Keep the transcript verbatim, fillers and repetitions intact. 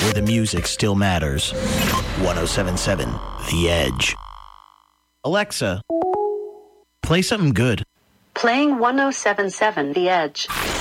where the music still matters. one oh seven point seven The Edge. Alexa, play something good. Playing one oh seven point seven The Edge.